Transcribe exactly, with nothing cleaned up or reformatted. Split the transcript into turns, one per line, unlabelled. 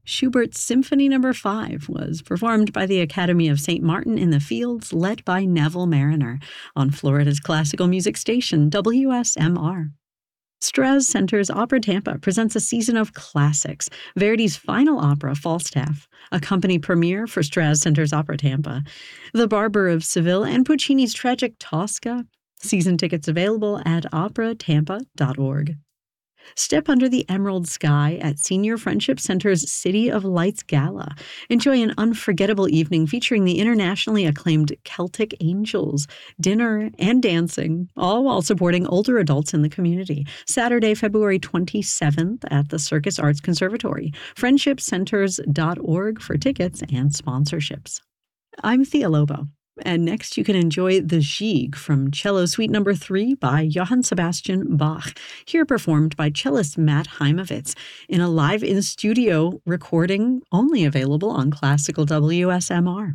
Schubert's Symphony Number five was performed by the Academy of Saint Martin in the Fields, led by Neville Mariner, on Florida's classical music station, W S M R. Strauss Center's Opera Tampa presents a season of classics, Verdi's final opera, Falstaff, a company premiere for Strauss Center's Opera Tampa, The Barber of Seville, and Puccini's tragic Tosca. Season tickets available at opera tampa dot org. Step under the emerald sky at Senior Friendship Center's City of Lights Gala. Enjoy an unforgettable evening featuring the internationally acclaimed Celtic Angels, dinner, and dancing, all while supporting older adults in the community. Saturday, February twenty-seventh at the Circus Arts Conservatory. friendship centers dot org for tickets and sponsorships. I'm Thea Lobo. And next you can enjoy The Gigue from Cello Suite Number three by Johann Sebastian Bach, here performed by cellist Matt Heimovitz in a live in-studio recording only available on Classical W S M R.